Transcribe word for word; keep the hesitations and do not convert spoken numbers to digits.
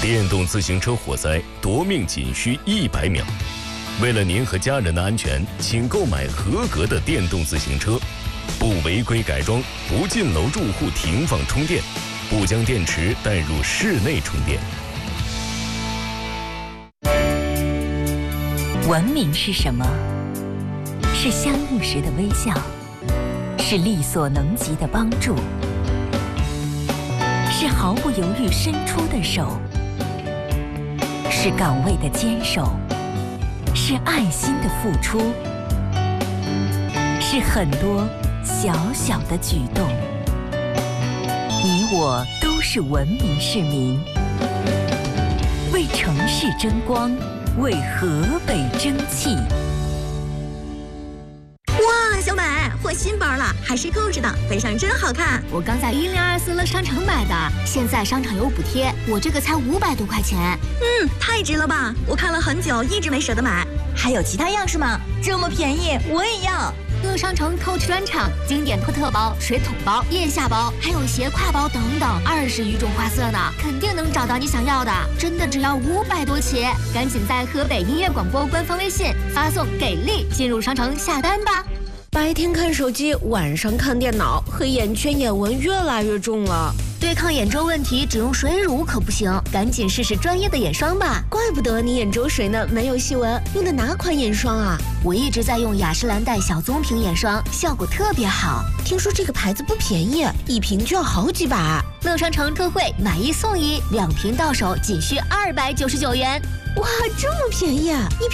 电动自行车火灾夺命仅需一百秒。为了您和家人的安全，请购买合格的电动自行车，不违规改装，不进楼住户停放充电，不将电池带入室内充电。 文明是什么？是相遇时的微笑，是力所能及的帮助，是毫不犹豫伸出的手，是岗位的坚守，是爱心的付出，是很多小小的举动。你我都是文明市民，为城市争光，为河北争气。 哇，小美换新包了，还是购置的，背上真好看。 我刚在一零二四乐商城买的，现在商场有补贴，我这个才五百多块钱。 嗯，太值了吧！我看了很久，一直没舍得买。 还有其他样式吗？这么便宜，我也要。 乐商城 Coach 专场，经典托特包、水桶包、腋下包，还有斜挎包等等，二十余种花色呢，肯定能找到你想要的。真的只要五百多起，赶紧在河北音乐广播官方微信发送“给力”进入商城下单吧。 白天看手机，晚上看电脑，黑眼圈、眼纹越来越重了。 对抗眼周问题，只用水乳可不行，赶紧试试专业的眼霜吧。 怪不得你眼周水呢没有细纹，用的哪款眼霜啊？ 我一直在用雅诗兰黛小棕瓶眼霜，效果特别好。 听说这个牌子不便宜，一瓶就要好几百。 乐商城特惠，买一送一，两瓶到手仅需二百九十九元。 哇，这么便宜！一